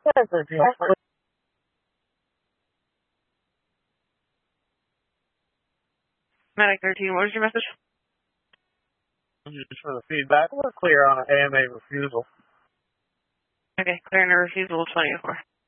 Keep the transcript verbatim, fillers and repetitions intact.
Medic thirteen, what was your message? Just for the feedback, we're clear on an A M A refusal. Okay, clear and a refusal twenty-four.